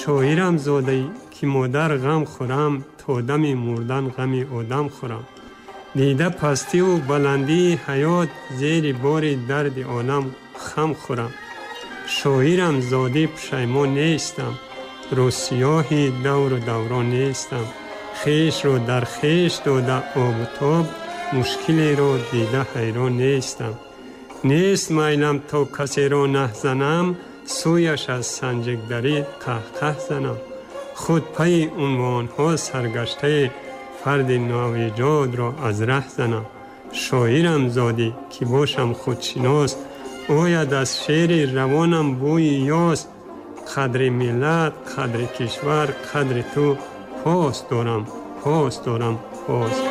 شاعرم زاده که مادر غم خورم، تا دم مردن غم آدم خورم. دیده پستی و بلندی حیات، زیر بار درد عالم خم خورم. شاعرم زاده پشیمان نیستم، رو سیاهی دور و دوران نیستم. خیش رو در خیش داده آب و تاب، مشکلی رو دیده حیران نیستم. نیست میلم تا کسی را نه زنم، سویش از سنجگدری قهقه زنم. خود پی عنوان ها سرگشته، فرد نویجاد را از ره زنم. شاعرم زادی که باشم خودشناس، آید از شعر روانم بوی یاس. قدر ملت، قدر کشور، قدر تو پاس دارم، پاس دارم، پاس.